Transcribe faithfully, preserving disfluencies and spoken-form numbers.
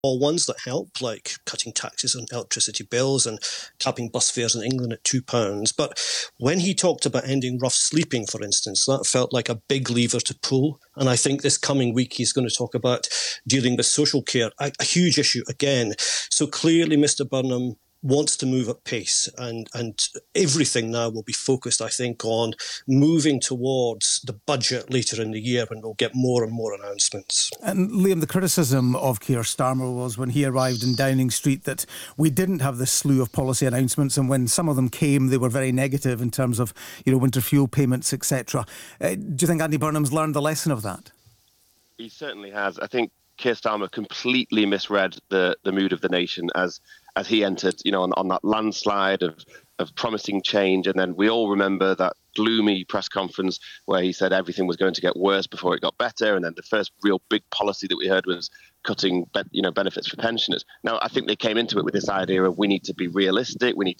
all ones that help, like cutting taxes on electricity bills and capping bus fares in England at two pounds. But when he talked about ending rough sleeping, for instance, that felt like a big lever to pull. And I think this coming week he's going to talk about dealing with social care, a, a huge issue again. So clearly Mister Burnham wants to move at pace, and, and everything now will be focused, I think, on moving towards the budget later in the year when we'll get more and more announcements. And Liam, the criticism of Keir Starmer was when he arrived in Downing Street that we didn't have this slew of policy announcements, and when some of them came, they were very negative in terms of, you know, winter fuel payments, et cetera. Uh, do you think Andy Burnham's learned the lesson of that? He certainly has. I think Keir Starmer completely misread the, the mood of the nation as as he entered, you know, on, on that landslide of, of promising change. And then we all remember that gloomy press conference where he said everything was going to get worse before it got better. And then the first real big policy that we heard was cutting, you know, benefits for pensioners. Now, I think they came into it with this idea of we need to be realistic, we need